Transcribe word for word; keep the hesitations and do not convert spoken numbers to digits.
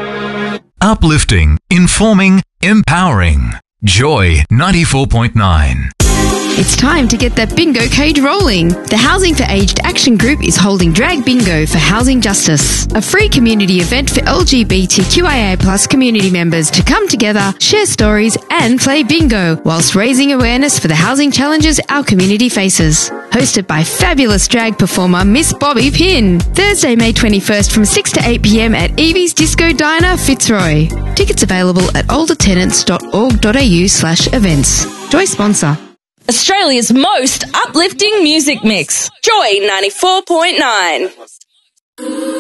Uplifting, informing, empowering. Joy ninety-four point nine. It's time to get that bingo cage rolling. The Housing for Aged Action Group is holding Drag Bingo for Housing Justice, a free community event for L G B T Q I A plus community members to come together, share stories and play bingo whilst raising awareness for the housing challenges our community faces. Hosted by fabulous drag performer Miss Bobby Pinn. Thursday, May twenty-first from six to eight p m at Evie's Disco Diner, Fitzroy. Tickets available at older tenants dot org dot a u slash events. Joy sponsor. Australia's most uplifting music mix. Joy ninety-four point nine.